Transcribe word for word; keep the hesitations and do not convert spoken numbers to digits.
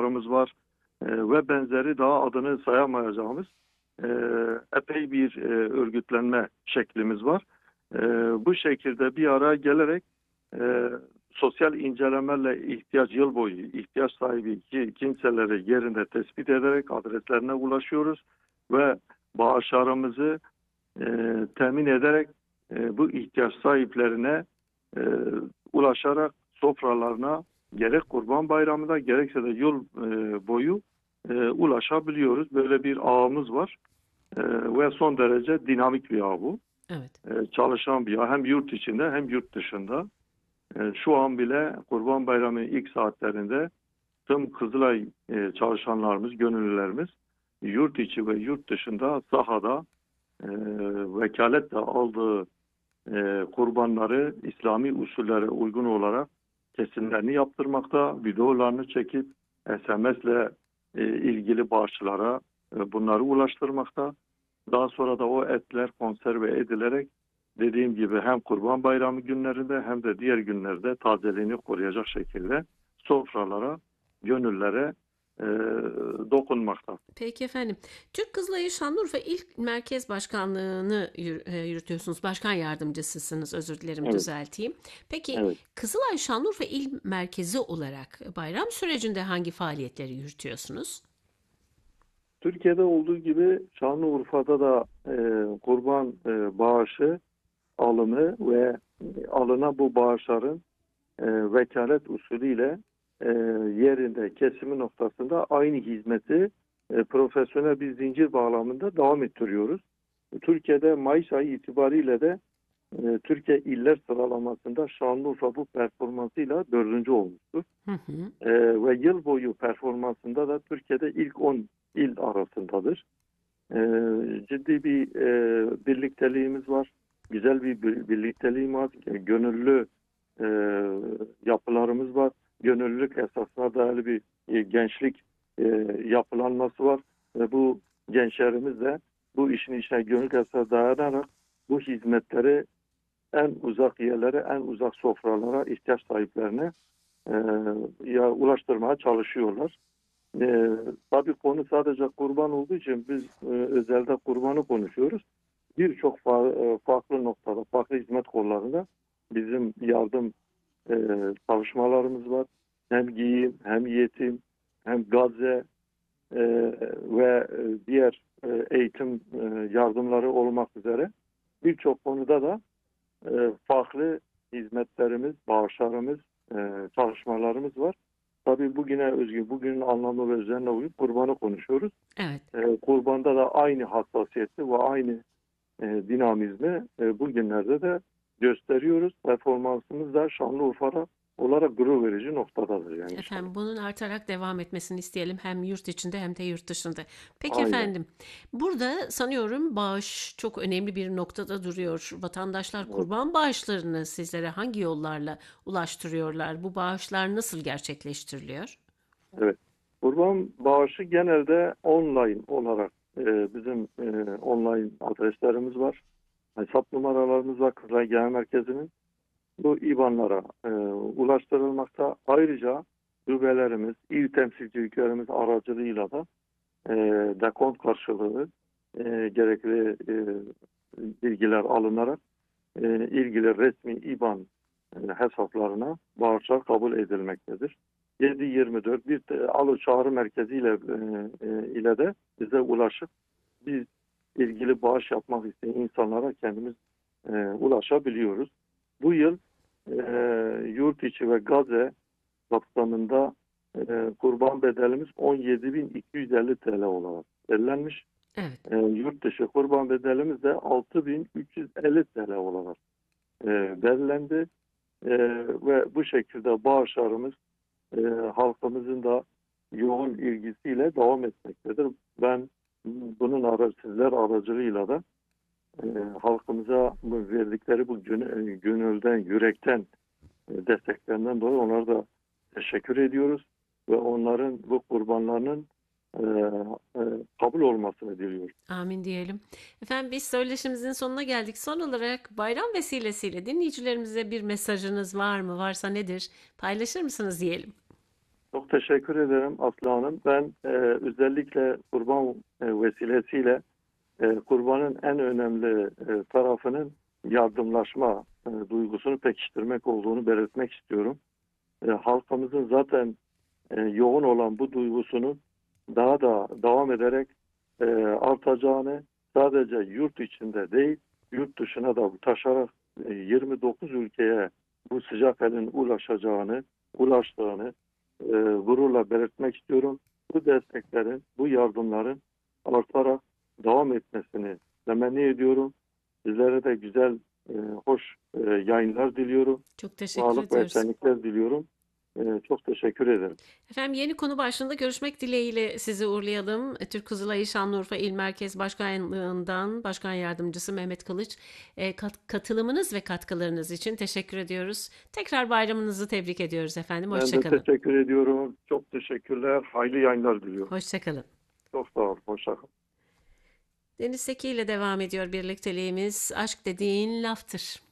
bağışlarımız var e, ve benzeri daha adını sayamayacağımız e, epey bir e, örgütlenme şeklimiz var. E, bu şekilde bir araya gelerek e, sosyal incelemelerle ihtiyaç yıl boyu ihtiyaç sahibi ki- kimseleri yerinde tespit ederek adreslerine ulaşıyoruz ve bağışlarımızı e, temin ederek e, bu ihtiyaç sahiplerine e, ulaşarak sofralarına gerek Kurban Bayramı'nda gerekse de yıl e, boyu e, ulaşabiliyoruz. Böyle bir ağımız var e, ve son derece dinamik bir ağ bu. Evet. E, çalışan bir ağ hem yurt içinde hem yurt dışında. E, şu an bile Kurban Bayramı ilk saatlerinde tüm Kızılay e, çalışanlarımız, gönüllülerimiz yurt içi ve yurt dışında sahada e, vekaletle aldığı e, kurbanları İslami usullere uygun olarak kesimlerini yaptırmakta, videolarını çekip S M S'le e, ilgili bağışçılara e, bunları ulaştırmakta. Daha sonra da o etler konserve edilerek dediğim gibi hem Kurban Bayramı günlerinde hem de diğer günlerde tazeliğini koruyacak şekilde sofralara, gönüllere e, dokunmakta. Peki efendim. Türk Kızılayı Şanlıurfa İl Merkez Başkanlığı'nı yür- e, yürütüyorsunuz. Başkan yardımcısısınız. Özür dilerim, Evet, düzelteyim. Peki evet. Kızılay Şanlıurfa İl Merkezi olarak bayram sürecinde hangi faaliyetleri yürütüyorsunuz? Türkiye'de olduğu gibi Şanlıurfa'da da e, kurban e, bağışı alımı ve alınan bu bağışların e, vekalet usulüyle e, yerinde kesimi noktasında aynı hizmeti e, profesyonel bir zincir bağlamında devam ettiriyoruz. Türkiye'de Mayıs ayı itibariyle de e, Türkiye iller sıralamasında Şanlıurfa bu performansıyla dördüncü olmuştur. Hı hı. E, ve yıl boyu performansında da Türkiye'de ilk on il arasındadır. E, ciddi bir e, birlikteliğimiz var. Güzel bir bir- birlikteliğimiz var. E, gönüllü e, yapılarımız var. Gönüllülük esasına dayalı bir e, gençlik e, yapılanması var. Ve bu gençlerimiz de bu işin içine gönüllülük esasına dayanarak bu hizmetleri en uzak yerlere, en uzak sofralara, ihtiyaç sahiplerine e, ya ulaştırmaya çalışıyorlar. E, tabii konu sadece kurban olduğu için biz e, özelde kurbanı konuşuyoruz. Birçok fa- e, farklı noktada, farklı hizmet kollarında bizim yardım e, çalışmalarımız var. Hem giyim, hem yetim, hem Gazze e, ve e, diğer e, eğitim e, yardımları olmak üzere birçok konuda da e, farklı hizmetlerimiz, bağışlarımız, e, çalışmalarımız var. Tabii bugüne özgü, bugünün anlamı ve üzerine uyup kurbanı konuşuyoruz. Evet. E, kurbanda da aynı hassasiyeti ve aynı e, dinamizmi e, bugünlerde de gösteriyoruz. Performansımız da Şanlıurfa olarak gurur verici noktadadır yani inşallah. Efendim bunun artarak devam etmesini isteyelim hem yurt içinde hem de yurt dışında. Peki Aynen. efendim, burada sanıyorum bağış çok önemli bir noktada duruyor. Vatandaşlar Evet. kurban bağışlarını sizlere hangi yollarla ulaştırıyorlar? Bu bağışlar nasıl gerçekleştiriliyor? Evet. Kurban bağışı genelde online olarak e, bizim e, online adreslerimiz var. Hesap numaralarımız var Kızılay Genel Merkezi'nin. Bu İBAN'lara e, ulaştırılmakta. Ayrıca şubelerimiz, il temsilciliklerimiz aracılığıyla da e, dekont karşılığı e, gerekli e, bilgiler alınarak e, ilgili resmi İBAN e, hesaplarına bağışlar kabul edilmektedir. yedi yirmi dört bir de alo çağrı merkeziyle e, e, ile de bize ulaşıp biz ilgili bağış yapmak isteyen insanlara kendimiz e, ulaşabiliyoruz. Bu yıl e, yurt içi ve Gazze kapsamında e, kurban bedelimiz on yedi bin iki yüz elli T L olarak belirlenmiş. Evet. E, yurt dışı kurban bedelimiz de altı bin üç yüz elli T L olarak e, belirlendi. E, ve bu şekilde bağışlarımız e, halkımızın da yoğun ilgisiyle devam etmektedir. Ben bunun ara, sizler aracılığıyla da e, halkımıza bu verdikleri bu gönül- e, gönülden, yürekten e, desteklerinden dolayı onlara da teşekkür ediyoruz ve onların bu kurbanlarının e, e, kabul olmasını diliyoruz. Amin diyelim. Efendim biz söyleşimizin sonuna geldik. Son olarak bayram vesilesiyle dinleyicilerimize bir mesajınız var mı? Varsa nedir? Paylaşır mısınız diyelim. Çok teşekkür ederim Aslı Hanım. Ben e, özellikle kurban e, vesilesiyle e, kurbanın en önemli e, tarafının yardımlaşma e, duygusunu pekiştirmek olduğunu belirtmek istiyorum. E, halkımızın zaten e, yoğun olan bu duygusunu daha da devam ederek e, artacağını, sadece yurt içinde değil, yurt dışına da taşarak e, yirmi dokuz ülkeye bu sıcak elin ulaşacağını, ulaştığını e, gururla belirtmek istiyorum. Bu desteklerin, bu yardımların artarak devam etmesini temenni ediyorum. Sizlere de güzel, e, hoş e, yayınlar diliyorum. Çok teşekkür Sağlık ve ediyoruz. esenlikler diliyorum. E, çok teşekkür ederim. Efendim yeni konu başlığında görüşmek dileğiyle sizi uğurlayalım. Türk Kızılayı Şanlıurfa İl Merkez Başkanlığından Başkan Yardımcısı Mehmet Kılıç. E, kat- katılımınız ve katkılarınız için teşekkür ediyoruz. Tekrar bayramınızı tebrik ediyoruz efendim. Ben de Hoşçakalın. teşekkür ediyorum. Çok teşekkürler. Hayırlı yayınlar diliyorum. Hoşçakalın. Çok sağ olun. Hoşça kalın. Deniz Seki ile devam ediyor birlikteliğimiz. Aşk dediğin laftır.